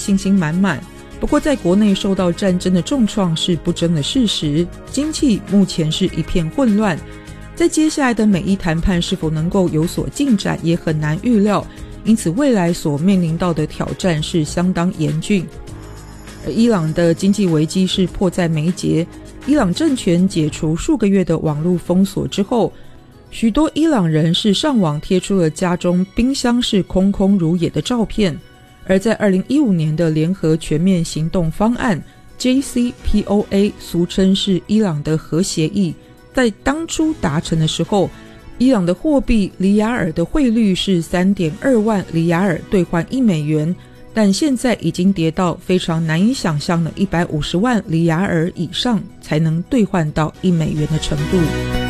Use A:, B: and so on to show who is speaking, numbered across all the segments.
A: 信心满满。不过在国内受到战争的重创是不争的事实，经济目前是一片混乱，在接下来的美伊谈判是否能够有所进展也很难预料，因此未来所面临到的挑战是相当严峻。而伊朗的经济危机是迫在眉睫，伊朗政权解除数个月的网络封锁之后，许多伊朗人是上网贴出了家中冰箱是空空如也的照片。而在2015年的联合全面行动方案 JCPOA， 俗称是伊朗的核协议，在当初达成的时候，伊朗的货币里亚尔的汇率是 3.2 万里亚尔兑换1美元，但现在已经跌到非常难以想象的150万里亚尔以上才能兑换到1美元的程度。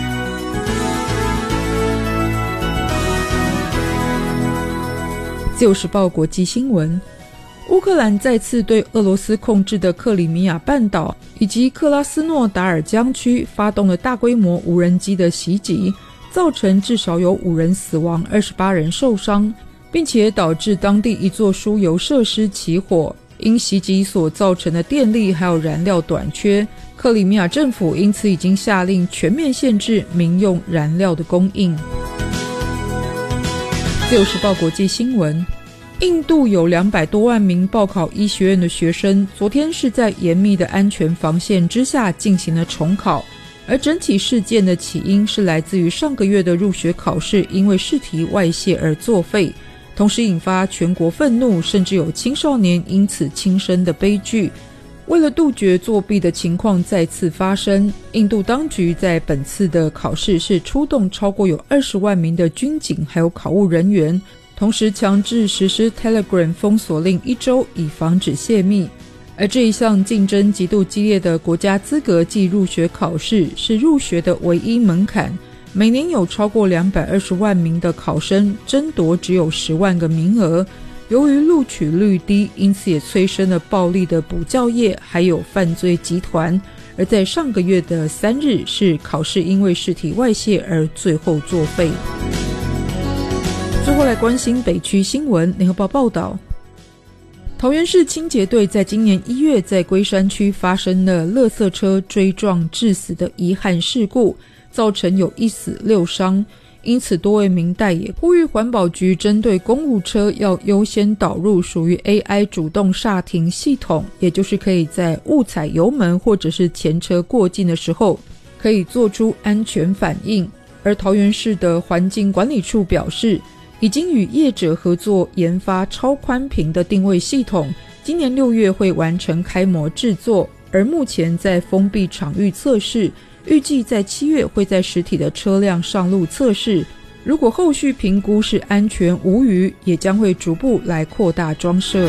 A: 自由时报国际新闻，乌克兰再次对俄罗斯控制的克里米亚半岛以及克拉斯诺达尔江区发动了大规模无人机的袭击，造成至少有5人死亡，28人受伤，并且导致当地一座输油设施起火，因袭击所造成的电力还有燃料短缺，克里米亚政府因此已经下令全面限制民用燃料的供应。自由时报国际新闻，印度有200多万名报考医学院的学生，昨天是在严密的安全防线之下进行了重考，而整体事件的起因是来自于上个月的入学考试因为试题外泄而作废，同时引发全国愤怒，甚至有青少年因此轻生的悲剧。为了杜绝作弊的情况再次发生，印度当局在本次的考试是出动超过有20万名的军警还有考务人员，同时强制实施 Telegram 封锁令1周，以防止泄密。而这一项竞争极度激烈的国家资格暨入学考试是入学的唯一门槛，每年有超过220万名的考生争夺只有10万个名额。由于录取率低，因此也催生了暴力的补教业还有犯罪集团。而在上个月的3日，是考试因为试题外泄而最后作废。最后来关心北区新闻，联合报报道，桃园市清洁队在今年1月在龟山区发生了垃圾车追撞致死的遗憾事故，造成有1死6伤。因此多位民代也呼吁环保局针对公务车要优先导入属于 AI 主动刹停系统，也就是可以在误踩油门或者是前车过境的时候可以做出安全反应。而桃园市的环境管理处表示，已经与业者合作研发超宽屏的定位系统，今年6月会完成开模制作，而目前在封闭场域测试，预计在7月会在实体的车辆上路测试，如果后续评估是安全无虞，也将会逐步来扩大装设。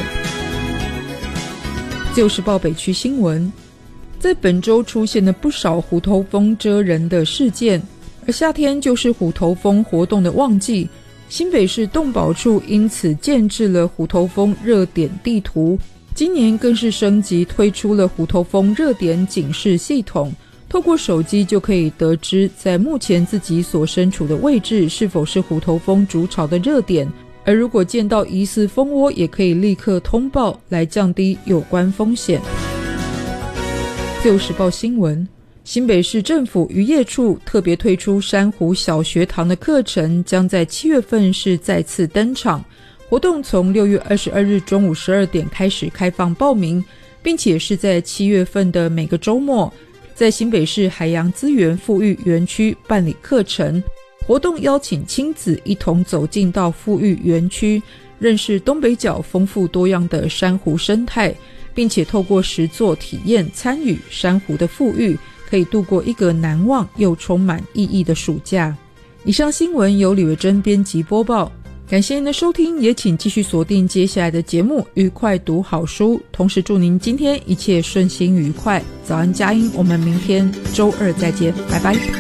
A: 自由时报北区新闻，在本周出现了不少虎头蜂蛰人的事件，而夏天就是虎头蜂活动的旺季，新北市动保处因此建置了虎头蜂热点地图，今年更是升级推出了虎头蜂热点警示系统，透过手机就可以得知在目前自己所身处的位置是否是虎头蜂筑巢的热点，而如果见到疑似蜂窝也可以立刻通报，来降低有关风险。自由时报新闻，新北市政府渔业处特别推出珊瑚小学堂的课程，将在7月份是再次登场，活动从6月22日中午12点开始开放报名，并且是在7月份的每个周末在新北市海洋资源复育园区办理课程。活动邀请亲子一同走进到复育园区，认识东北角丰富多样的珊瑚生态，并且透过实作体验参与珊瑚的复育，可以度过一个难忘又充满意义的暑假。以上新闻由李维珍编辑播报，感谢您的收听，也请继续锁定接下来的节目，愉快读好书，同时祝您今天一切顺心愉快。早安佳音，我们明天周二再见，拜拜。